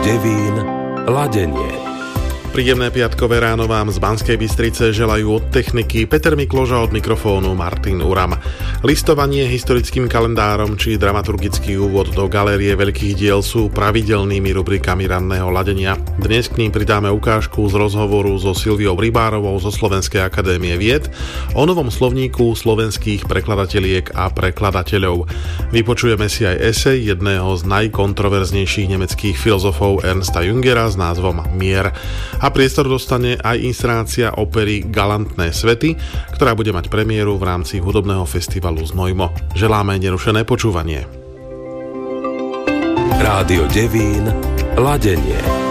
Devín, ladenie. Príjemné piatkové ráno vám z Banskej Bystrice želajú od techniky Peter Mikloža, od mikrofónu Martin Uram. Listovanie historickým kalendárom či dramaturgický úvod do galérie veľkých diel sú pravidelnými rubrikami ranného ladenia. Dnes k ním pridáme ukážku z rozhovoru so Silviou Rybárovou zo Slovenskej akadémie vied o novom slovníku slovenských prekladateliek a prekladateľov. Vypočujeme si aj esej jedného z najkontroverznejších nemeckých filozofov Ernsta Jüngera s názvom Mier. A priestor dostane aj inscenácia opery Galantné svety, ktorá bude mať premiéru v rámci hudobného festivalu Znojmo. Želáme nerušené počúvanie. Rádio Devín, ladenie.